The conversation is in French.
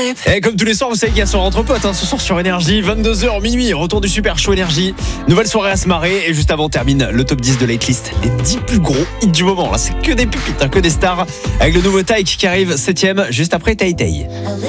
Et comme tous les soirs, vous savez qu'il y a son entre potes, ce soir sur Énergie, 22h minuit, retour du Super Show Énergie. Nouvelle soirée à se marrer et juste avant on termine le top 10 de Latelyst. Les 10 plus gros hits du moment, là c'est que des pépites, que des stars. Avec le nouveau Taïk qui arrive 7ème juste après Tay Tay.